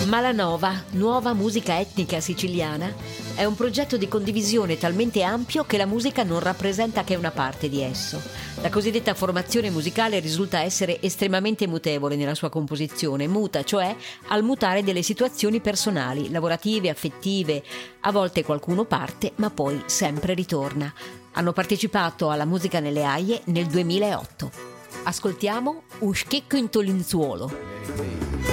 Malanova, nuova musica etnica siciliana, è un progetto di condivisione talmente ampio che la musica non rappresenta che una parte di esso. La cosiddetta formazione musicale risulta essere estremamente mutevole nella sua composizione, muta cioè al mutare delle situazioni personali, lavorative, affettive. A volte qualcuno parte, ma poi sempre ritorna. Hanno partecipato alla Musica nelle Aie nel 2008. Ascoltiamo Un schicco in tolinzuolo.